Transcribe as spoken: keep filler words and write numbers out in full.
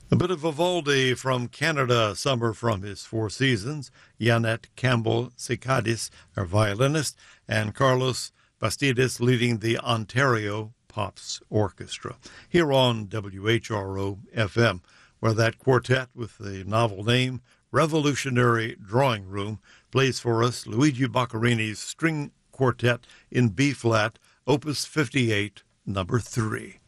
A bit of Vivaldi from Canada, Summer from his Four Seasons, Yannet Campbell Cicadis, our violinist, and Carlos Bastidas leading the Ontario Pops Orchestra, here on W H R O F M, where that quartet with the novel name Revolutionary Drawing Room plays for us Luigi Boccherini's String Quartet in B-flat, Opus fifty-eight, number three.